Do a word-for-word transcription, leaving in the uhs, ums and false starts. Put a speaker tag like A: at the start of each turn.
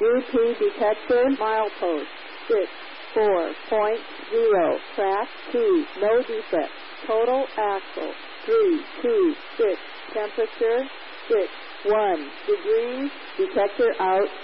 A: U P detector milepost six four point zero. Track two. No defect. Total axle three two six. Temperature six one degrees. Detector out.